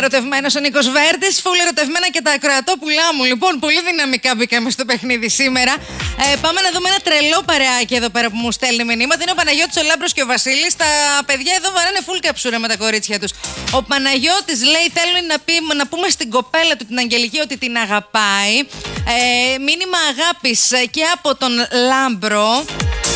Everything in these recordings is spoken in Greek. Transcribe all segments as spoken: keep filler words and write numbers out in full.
ερωτευμένος ο Νίκος Βέρτης, φουλ ερωτευμένα και τα ακροατόπουλά μου. Λοιπόν, πολύ δυναμικά μπήκαμε στο παιχνίδι σήμερα. Ε, πάμε να δούμε ένα τρελό παρεάκι εδώ πέρα που μου στέλνει μηνύματα. Είναι ο Παναγιώτης, ο Λάμπρος και ο Βασίλης. Τα παιδιά εδώ βαράνε φουλ καψούρα με τα κορίτσια τους. Ο Παναγιώτης λέει: θέλει να, πει, να πούμε στην κοπέλα του την Αγγελική ότι την αγαπάει. Ε, μήνυμα αγάπης και από τον Λάμπρο.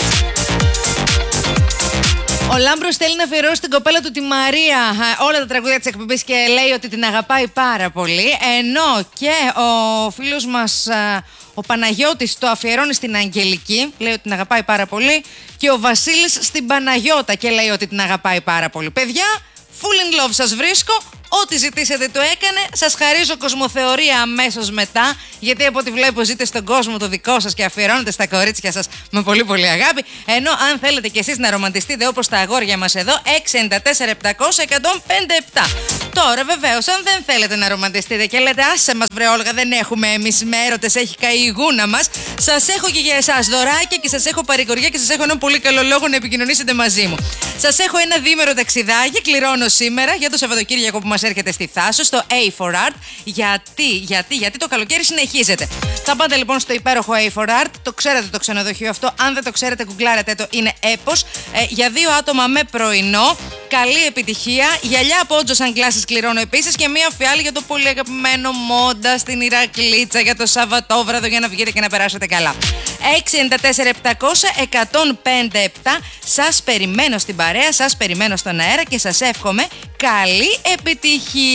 Ο Λάμπρος θέλει να αφιερώσει στην κοπέλα του τη Μαρία όλα τα τραγούδια της εκπομπής και λέει ότι την αγαπάει πάρα πολύ. Ενώ και ο φίλος μας ο Παναγιώτης το αφιερώνει στην Αγγελική, λέει ότι την αγαπάει πάρα πολύ. Και ο Βασίλης στην Παναγιώτα και λέει ότι την αγαπάει πάρα πολύ. Παιδιά, full in love σας βρίσκω. Ό,τι ζητήσετε το έκανε. Σας χαρίζω κοσμοθεωρία αμέσως μετά. Γιατί από ό,τι βλέπω ζείτε στον κόσμο το δικό σας και αφιερώνετε στα κορίτσια σας με πολύ πολύ αγάπη. Ενώ αν θέλετε κι εσείς να ρομαντιστείτε όπως τα αγόρια μας εδώ, έξι εννιά τέσσερα επτακόσια εκατόν πέντε επτά. Τώρα βεβαίως, αν δεν θέλετε να ρομαντιστείτε και λέτε άσε μας βρε Όλγα, δεν έχουμε εμείς με έρωτες, έχει καεί η γούνα μας. Σας έχω και για εσάς δωράκια και σας έχω παρηγοριά και σας έχω ένα πολύ καλό λόγο να επικοινωνήσετε μαζί μου. Σας έχω ένα διήμερο ταξιδάκι, κληρώνω σήμερα για το Σαββατοκύριακο που μας έρχεται στη Θάσο, στο έι φορ Art. Γιατί, γιατί, γιατί το καλοκαίρι συνεχίζεται. Θα πάτε λοιπόν στο υπέροχο έι φορ Art. Το ξέρετε το ξενοδοχείο αυτό. Αν δεν το ξέρετε, γκουγκλάρετε το. Είναι έπος. Ε, για δύο άτομα με πρωινό. Καλή επιτυχία. Γυαλιά από Ότζο σαν κλάσεις κληρώνω επίσης. Και μία φιάλη για το πολύ αγαπημένο Μόντα στην Ηρακλήτσα για το Σαββατόβραδο για να βγείτε και να περάσετε καλά. έξι εννιά τέσσερα επτακόσια εκατόν πέντε επτά. Σας περιμένω στην παρέα, σας περιμένω στον αέρα και σας εύχομαι καλή επιτυχία.